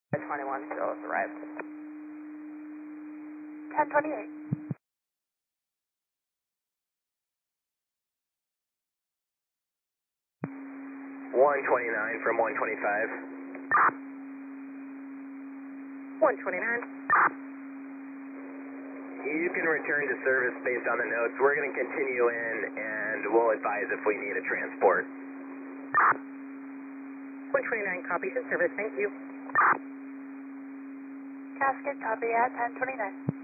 21 still has arrived. 1028. 129 from 125. 129. You can return to service based on the notes. We're going to continue in and we'll advise if we need a transport. 129 copies in service, thank you. Casket copy at 1029.